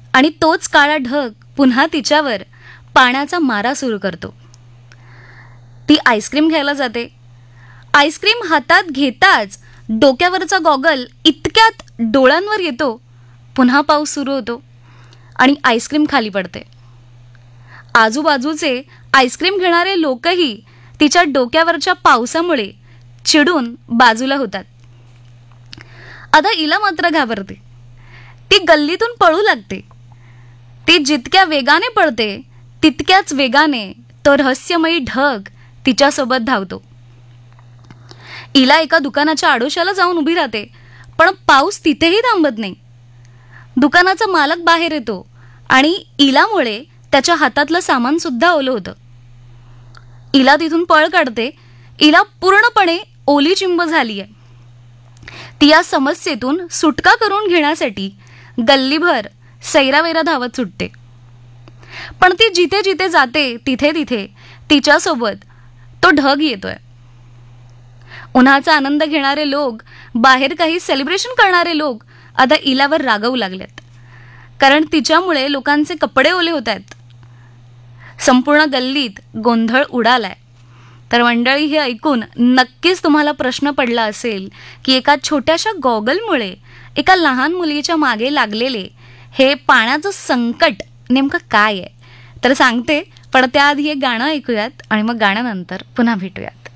आणि तोच काळा ढग पुन्हा तिच्यावर पाण्याचा मारा सुरू करतो. ती आईस्क्रीम घ्यायला जाते. आईस्क्रीम हातात घेताच डोक्यावरचा गॉगल इतक्यात डोळ्यांवर येतो. पुन्हा पाऊस सुरू होतो आणि आईस्क्रीम खाली पडते. आजूबाजूचे आईस्क्रीम घेणारे लोकही तिच्या डोक्यावरच्या पावसामुळे चिडून बाजूला होतात. आता हिला मात्र घाबरते. ती गल्लीतून पळू लागते. ती जितक्या वेगाने पळते तितक्याच वेगाने तो रहस्यमयी ढग तिच्यासोबत धावतो. हिला एका दुकानाच्या आडोशाला जाऊन उभी राहते, पण पाऊस तिथेही थांबत नाही. दुकानाचा मालक बाहेर येतो आणि इलामुळे त्याच्या हातातलं सामान सुद्धा ओलं होतं. इला तिथून पळ काढते. इला पूर्णपणे ओली चिंब झाली आहे. ती या समस्येतून सुटका करून घेण्यासाठी गल्लीभर सैरावैरा धावत सुटते. पण ती जिथे जिथे जाते तिथे तिथे तिच्यासोबत तो ढग येतोय. उन्हाचा आनंद घेणारे लोक, बाहेर काही सेलिब्रेशन करणारे लोक आता इलावर रागवू लागलेत, कारण तिच्यामुळे लोकांचे कपडे ओले होत आहेत. संपूर्ण गल्लीत गोंधळ उडालाय. तर मंडळी, हे ऐकून नक्कीच तुम्हाला प्रश्न पडला असेल की एका छोट्याशा गॉगलमुळे एका लहान मुलीच्या मागे लागलेले हे पाण्याचं संकट नेमकं काय आहे. तर सांगते, पण त्याआधी एक गाणं ऐकूयात आणि मग गाण्यानंतर पुन्हा भेटूयात.